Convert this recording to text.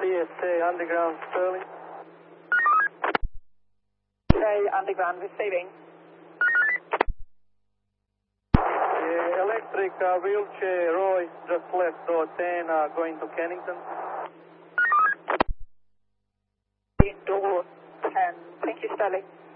CSA Underground Sterling. Say Underground receiving. Electric wheelchair, Roy, just left door 10, going to Kennington. Door 10. Thank you, Sterling.